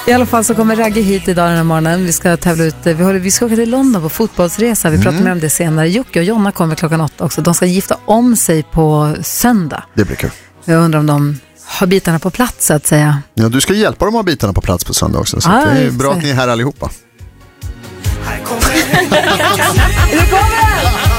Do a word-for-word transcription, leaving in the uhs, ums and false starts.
I alla fall så kommer Ragge hit idag den här morgonen. Vi ska tävla ut, vi, håller, vi ska åka till London på fotbollsresa. Vi pratar mm. mer om det senare. Jocke och Jonna kommer klockan åtta också. De ska gifta om sig på söndag. Det blir kul. Jag undrar om de har bitarna på plats så att säga. Ja, du ska hjälpa dem att ha bitarna på plats på söndag också. Så ah, det är bra att ni är här allihopa. Här kommer